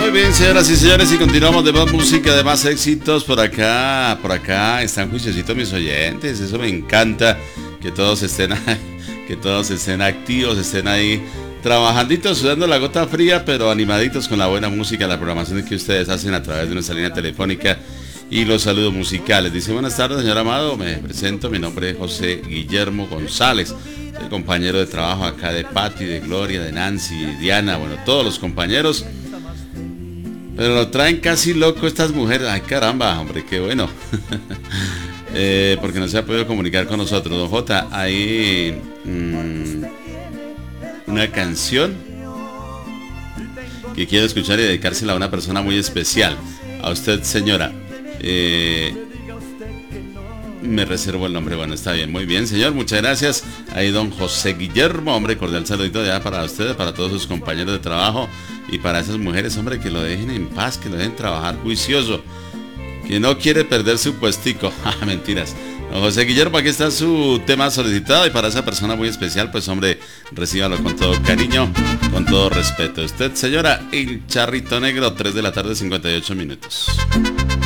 Muy bien, señoras y señores, y continuamos de más música, de más éxitos por acá están juiciositos mis oyentes, eso me encanta, que todos estén activos, estén ahí trabajanditos, sudando la gota fría, pero animaditos con la buena música, la programación que ustedes hacen a través de nuestra línea telefónica y los saludos musicales. Dice: buenas tardes, señor Amado, me presento, mi nombre es José Guillermo González, soy compañero de trabajo acá de Patti, de Gloria, de Nancy, Diana, bueno, todos los compañeros. Pero lo traen casi loco estas mujeres. Ay, caramba, hombre, qué bueno. Porque no se ha podido comunicar con nosotros. Don J, hay una canción que quiero escuchar y dedicársela a una persona muy especial. A usted, señora. Me reservo el nombre. Bueno, está bien, muy bien, señor, muchas gracias. Ahí don José Guillermo, hombre, cordial saludito ya para ustedes, para todos sus compañeros de trabajo y para esas mujeres, hombre, que lo dejen en paz, que lo dejen trabajar juicioso, que no quiere perder su puestico. Mentiras. Don José Guillermo, aquí está su tema solicitado y para esa persona muy especial, pues, hombre, recíbalo con todo cariño, con todo respeto. Usted, señora, el Charrito Negro, 3 de la tarde, 58 minutos.